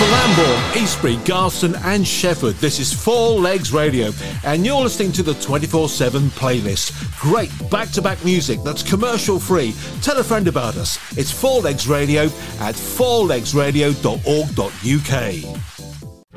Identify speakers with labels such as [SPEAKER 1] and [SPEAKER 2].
[SPEAKER 1] for Lambourne, Eastbury, Garston and Shefford. This is Four Legs Radio and you're listening to the 24/7 playlist. Great back-to-back music that's commercial free. Tell a friend about us. It's Four Legs Radio at fourlegsradio.org.uk.